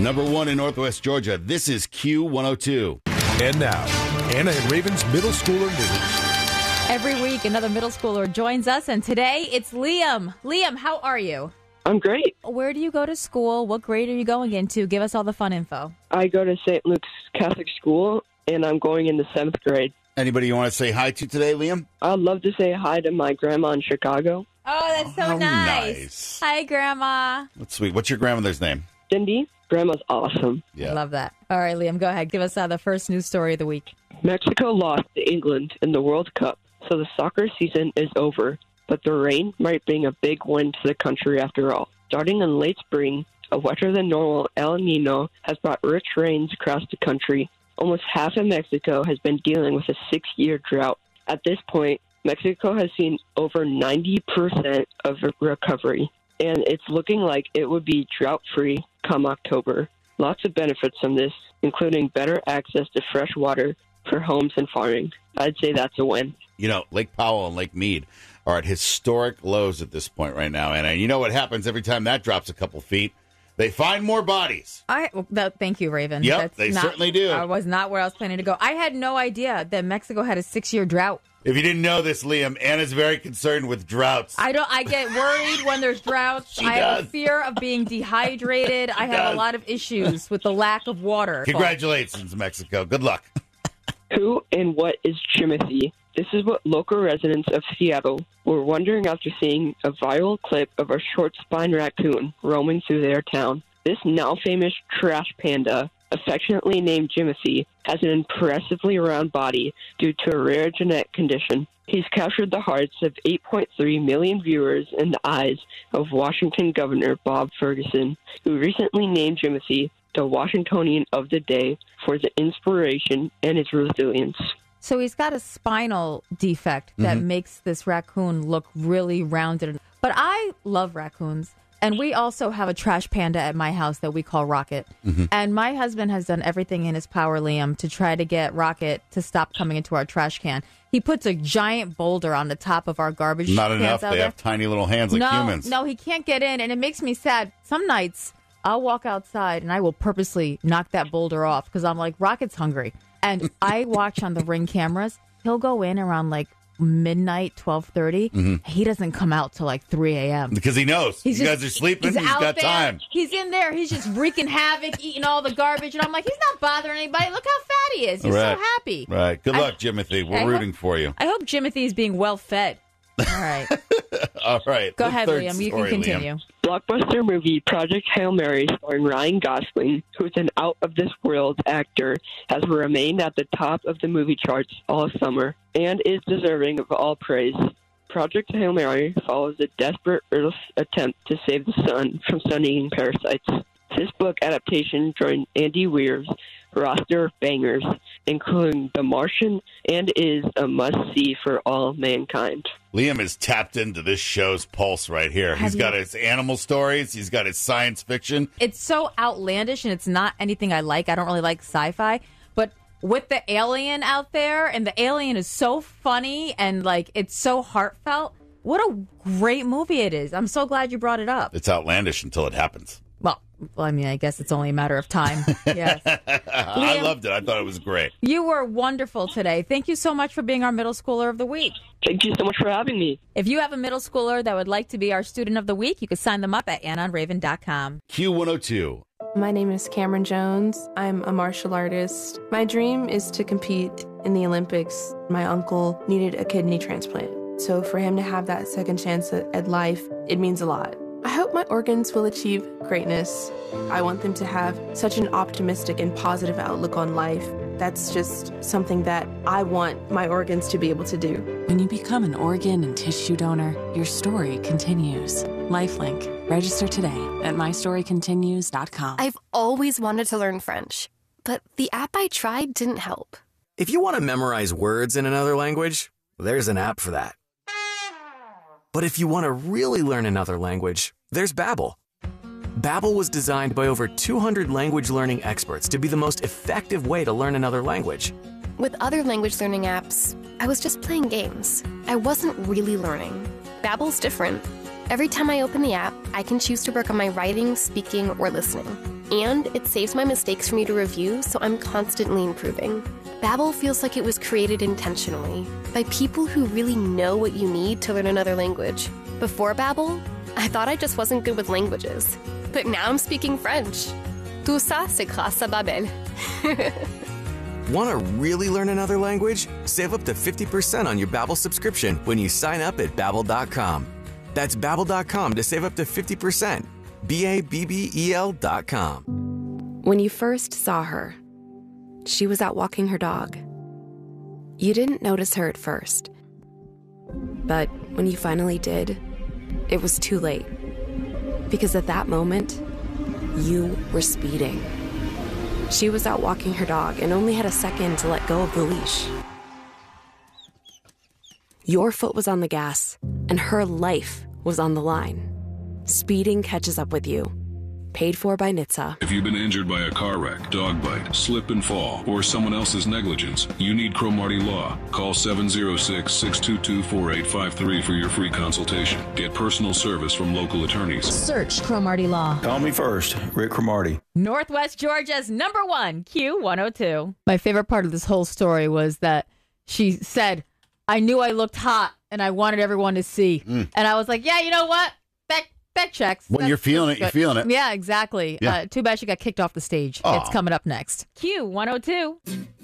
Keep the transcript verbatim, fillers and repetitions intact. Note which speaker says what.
Speaker 1: Number one in Northwest Georgia. This is Q one oh two.
Speaker 2: And now, Anna and Raven's Middle Schooler News.
Speaker 3: Every week, another middle schooler joins us, and today it's Liam. Liam, how are you?
Speaker 4: I'm great.
Speaker 3: Where do you go to school? What grade are you going into? Give us all the fun info.
Speaker 4: I go to Saint Luke's Catholic School, and I'm going into seventh grade.
Speaker 1: Anybody you want to say hi to today, Liam?
Speaker 4: I'd love to say hi to my grandma in Chicago.
Speaker 3: Oh, that's so
Speaker 1: How
Speaker 3: nice.
Speaker 1: nice.
Speaker 3: Hi, Grandma.
Speaker 1: That's sweet. What's your grandmother's name?
Speaker 4: Cindy, grandma's awesome.
Speaker 1: Yeah.
Speaker 3: I love that. All right, Liam, go ahead. Give us uh, the first news story of the week.
Speaker 4: Mexico lost to England in the World Cup, so the soccer season is over. But the rain might bring a big win to the country after all. Starting in late spring, a wetter-than-normal El Nino has brought rich rains across the country. Almost half of Mexico has been dealing with a six-year drought. At this point, Mexico has seen over ninety percent of recovery, and it's looking like it would be drought-free come October. Lots of benefits from this, including better access to fresh water for homes and farming. I'd say that's a win.
Speaker 1: You know, Lake Powell and Lake Mead are at historic lows at this point right now. And you know what happens every time that drops a couple feet? They find more bodies.
Speaker 3: I well, that, Thank you, Raven.
Speaker 1: Yep,
Speaker 3: That's
Speaker 1: they
Speaker 3: not-
Speaker 1: certainly do.
Speaker 3: I was not where I was planning to go. I had no idea that Mexico had a six-year drought.
Speaker 1: If you didn't know this, Liam, Anna's very concerned with droughts.
Speaker 3: I don't. I get worried when there's droughts.
Speaker 1: She
Speaker 3: I have
Speaker 1: does.
Speaker 3: a fear of being dehydrated. I have
Speaker 1: does.
Speaker 3: a lot of issues with the lack of water.
Speaker 1: Congratulations, Mexico. Good luck.
Speaker 4: Who and what is Jimothy? This is what local residents of Seattle were wondering after seeing a viral clip of a short-spined raccoon roaming through their town. This now-famous trash panda, affectionately named Jimothy, has an impressively round body due to a rare genetic condition. He's captured the hearts of eight point three million viewers and the eyes of Washington Governor Bob Ferguson, who recently named Jimothy the Washingtonian of the Day for his inspiration and his resilience.
Speaker 3: So he's got a spinal defect that
Speaker 1: Mm-hmm.
Speaker 3: makes this raccoon look really rounded. But I love raccoons. And we also have a trash panda at my house that we call Rocket.
Speaker 1: Mm-hmm.
Speaker 3: And my husband has done everything in his power, Liam, to try to get Rocket to stop coming into our trash can. He puts a giant boulder on the top of our garbage
Speaker 1: Not
Speaker 3: cans
Speaker 1: enough.
Speaker 3: out
Speaker 1: They
Speaker 3: there.
Speaker 1: have tiny little hands like
Speaker 3: no,
Speaker 1: humans.
Speaker 3: No, he can't get in, and it makes me sad. Some nights I'll walk outside and I will purposely knock that boulder off because I'm like, Rocket's hungry. And I watch on the Ring cameras. He'll go in around like midnight, twelve thirty.
Speaker 1: Mm-hmm.
Speaker 3: He doesn't come out till like three a.m.
Speaker 1: Because he knows.
Speaker 3: He's
Speaker 1: you
Speaker 3: just-
Speaker 1: guys are sleeping.
Speaker 3: He's,
Speaker 1: He's
Speaker 3: out
Speaker 1: got
Speaker 3: there.
Speaker 1: time.
Speaker 3: He's in there. He's just wreaking havoc, eating all the garbage. And I'm like, he's not bothering anybody. Look how fat he is. He's
Speaker 1: Right.
Speaker 3: so happy.
Speaker 1: Right. Good
Speaker 3: I-
Speaker 1: luck, Jimothy. We're
Speaker 3: I
Speaker 1: rooting
Speaker 3: hope-
Speaker 1: for you.
Speaker 3: I hope Jimothy is being well fed. All right.
Speaker 1: All right.
Speaker 3: Go
Speaker 1: The
Speaker 3: ahead,
Speaker 1: third
Speaker 3: Liam. You
Speaker 1: story,
Speaker 3: can
Speaker 1: Liam.
Speaker 3: continue.
Speaker 4: Blockbuster movie Project Hail Mary starring Ryan Gosling, who's an out-of-this-world actor, has remained at the top of the movie charts all summer and is deserving of all praise. Project Hail Mary follows a desperate Earth's attempt to save the sun from sun-eating parasites. This book adaptation joined Andy Weir's roster of bangers, including The Martian, and is a must-see for all mankind.
Speaker 1: Liam is tapped into this show's pulse right here.
Speaker 3: Have
Speaker 1: He's got
Speaker 3: you-
Speaker 1: his animal stories. He's got his science fiction.
Speaker 3: It's so outlandish, and it's not anything I like. I don't really like sci-fi, but with the alien out there, and the alien is so funny and like it's so heartfelt. What a great movie it is! I'm so glad you brought it up.
Speaker 1: It's outlandish until it happens.
Speaker 3: Well, well I mean, I guess it's only a matter of time. Yes,
Speaker 1: I
Speaker 3: Liam-
Speaker 1: loved it. I thought it was great.
Speaker 3: you were wonderful today. Thank you so much for being our middle schooler of the week.
Speaker 4: Thank you so much for having me.
Speaker 3: If you have a middle schooler that would like to be our student of the week, you can sign them up at anna on raven dot com.
Speaker 1: Q one oh two.
Speaker 5: My name is Cameron Jones. I'm a martial artist. My dream is to compete in the Olympics. My uncle needed a kidney transplant. So for him to have that second chance at, at life, it means a lot. I hope my organs will achieve greatness. I want them to have such an optimistic and positive outlook on life. That's just something that I want my organs to be able to do.
Speaker 6: When you become an organ and tissue donor, your story continues. Lifelink. Register today at my story continues dot com.
Speaker 7: I've always wanted to learn French, but the app I tried didn't help.
Speaker 8: If you want to memorize words in another language, there's an app for that. But if you want to really learn another language, there's Babbel. Babbel was designed by over two hundred language learning experts to be the most effective way to learn another language.
Speaker 7: With other language learning apps, I was just playing games. I wasn't really learning. Babbel's different. Every time I open the app, I can choose to work on my writing, speaking, or listening. And it saves my mistakes for me to review, so I'm constantly improving. Babbel feels like it was created intentionally by people who really know what you need to learn another language. Before Babbel, I thought I just wasn't good with languages. But now I'm speaking French. Tout ça, c'est grâce à Babbel.
Speaker 8: Want to really learn another language? Save up to fifty percent on your Babbel subscription when you sign up at babbel dot com. That's babbel dot com to save up to fifty percent. B A B B E L dot com.
Speaker 5: When you first saw her, she was out walking her dog. You didn't notice her at first. But when you finally did, it was too late. Because at that moment, you were speeding. She was out walking her dog and only had a second to let go of the leash. Your foot was on the gas, and her life was on the line. Speeding catches up with you. Paid for by N H T S A.
Speaker 9: If you've been injured by a car wreck, dog bite, slip and fall, or someone else's negligence, you need Cromartie Law. Call seven oh six, six two two, four eight five three for your free consultation. Get personal service from local attorneys.
Speaker 10: Search Cromartie Law.
Speaker 11: Call me first, Rick Cromartie.
Speaker 3: Northwest Georgia's number one, Q one oh two. My favorite part of this whole story was that she said, I knew I looked hot and I wanted everyone to see. Mm. And I was like, yeah, you know what? That that checks.
Speaker 1: When
Speaker 3: That's,
Speaker 1: you're feeling it,
Speaker 3: good.
Speaker 1: you're feeling it.
Speaker 3: Yeah, exactly.
Speaker 1: Yeah.
Speaker 3: Uh, too bad she got kicked off the stage.
Speaker 1: Aww.
Speaker 3: It's coming up next. Q one oh two.